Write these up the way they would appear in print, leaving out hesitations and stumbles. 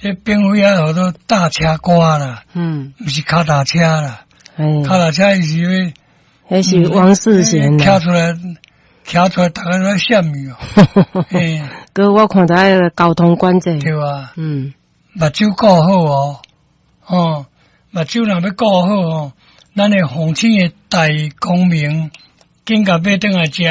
这并非啊好多大车瓜啦，不是脚踏车啦，脚踏车伊是要， 那是王世贤啦，骑出来，大家都羡慕哦。 哥，我看到迄个交通管制， 对啊，目睭顾好哦，目睭若要顾好哦，咱的凤青的大光明，紧甲买转来食。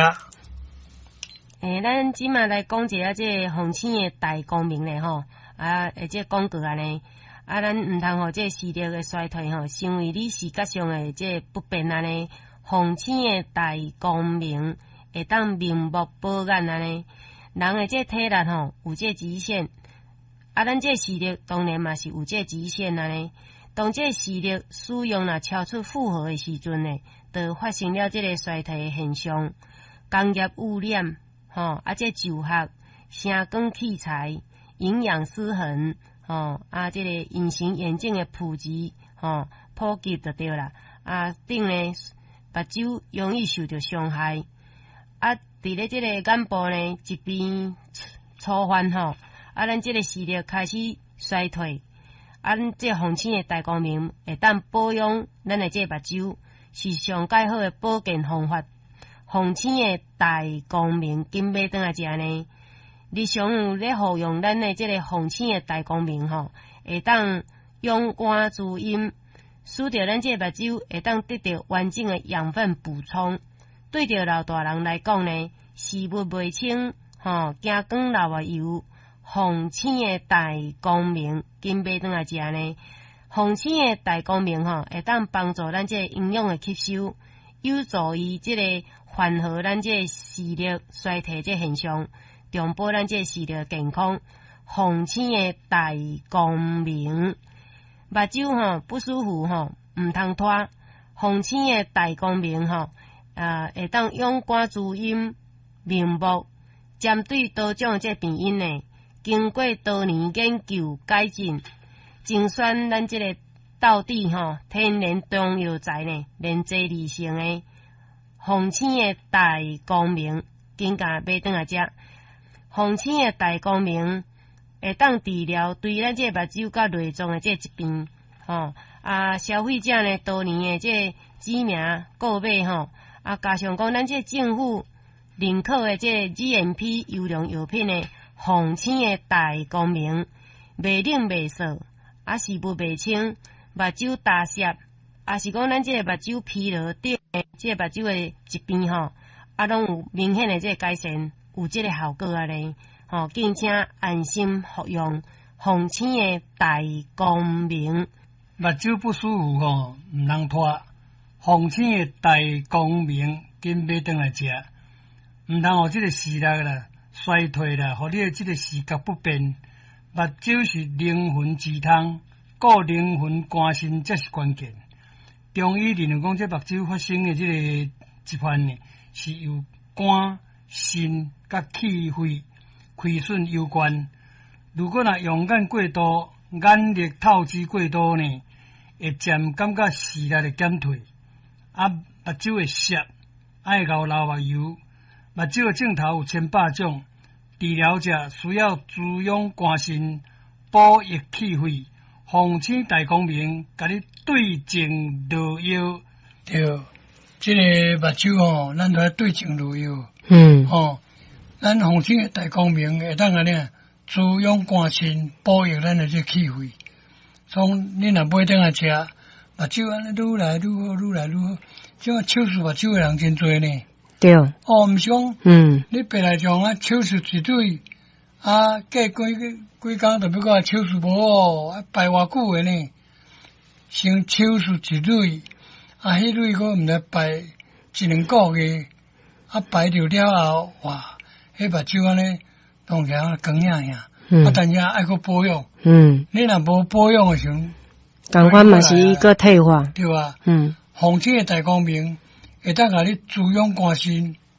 咱即马来讲一下这凤青的大光明咧吼，这广告安尼，咱毋通互这视力的衰退吼，成为你视觉上的这不便安尼。凤青的大光明会当明目保眼安尼，人的这体力吼有这极限，咱这视力当然嘛是有这极限安尼。当这视力使用若超出负荷的时阵呢，就发生了这个衰退的现象。工业污染这就学、声光器材、营养失衡这个隐形眼镜的普及普及就对啦。顶呢目睭容易受到伤害。伫咧这个眼部呢疾病触犯咱这个视力开始衰退。咱这凤青的大光明会当保养咱的这目睭，是上介好的保健方法。凤青的大光明紧买转来食呢，日常有咧服用咱的这个凤青的大光明会当养肝滋阴，使得咱这目睭会当得到完整的养分补充。对着老大人来讲呢，视物袂清惊光流油。凤青的大光明紧买转来食呢，凤青的大光明会当帮助咱这营养的吸收，有助于这个缓和咱这视力衰退这现象，重保咱这视力健康。凤青的大光明，目睭不舒服毋通拖，凤青的大光明会当养肝滋阴、明目，针对多种这病因呢。经过多年研究改进，精选咱这个道地天然中药材呢，连接理性的凤青的大光明，紧甲买转来食。凤青的大光明会当治疗对咱这目睭甲内脏的这疾病消费者呢多年的这知名购买加上讲咱这政府认可的这 GMP 优良药品呢。凤青的大光明，袂冷袂涩，视物袂清，目睭大涩，是讲咱这个目睭疲劳等这个目睭的疾病拢有明显的这个改善，有这个效果咧。敬请安心服用凤青的大光明。 目睭不舒服毋通拖，凤青的大光明紧买转来食，毋通互这个视力啦。衰退啦，互你的这个视觉不便。目睭是灵魂之汤，顾灵魂肝肾才是关键。中医认为讲，这目睭发生的这个疾患呢，是由肝、肾甲气血亏损有关。如果若用眼过度、眼力透支过度呢，会渐感觉视力的减退，目睭会涩，爱流目油。目睭的镜头有千百种。治疗者需要滋养肝肾、补益气血。凤青大光明，甲你对症落药。对，这个目睭咱都要对症落药。咱凤青的大光明会当安尼滋养肝肾，补益咱的这气血。从你若买转来食，目睭安尼愈来愈好，愈来愈好。即个手术目睭的人真多呢。 对， 毋是讲，你别来讲手术一对，隔几工就要讲手术无好，排偌久的呢？先手术一对，迄对个毋知排一两个月，排着了后，哇，迄目睭安尼当起来光影影，但是爱去保养。你若无保养的时候， 感官嘛是一个退化， 对吧？凤青的大光明。会当甲你滋养肝肾，